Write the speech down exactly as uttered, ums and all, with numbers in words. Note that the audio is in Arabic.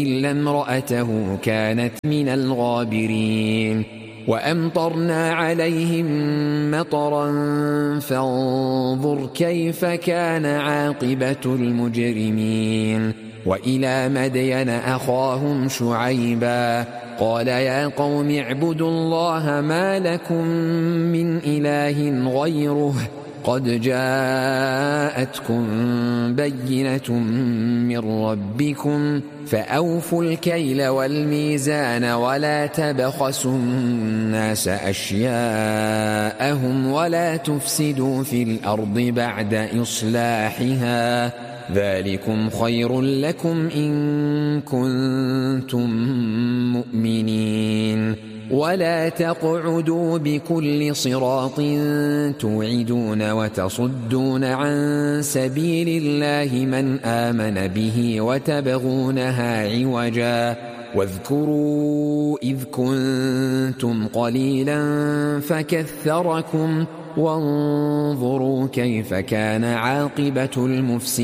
إلا امرأته كانت من الغابرين وأمطرنا عليهم مطرا فانظر كيف كان عاقبة المجرمين وإلى مدين أخاهم شعيبا قال يا قوم اعبدوا الله ما لكم من إله غيره قد جاءتكم بينة من ربكم فأوفوا الكيل والميزان ولا تبخسوا الناس أشياءهم ولا تفسدوا في الأرض بعد إصلاحها ذلكم خير لكم إن كنتم مؤمنين ولا تقعدوا بكل صراط توعدون وتصدون عن سبيل الله من آمن به وتبغونها عوجا واذكروا إذ كنتم قليلا فكثركم وانظروا كيف كان عاقبة المفسدين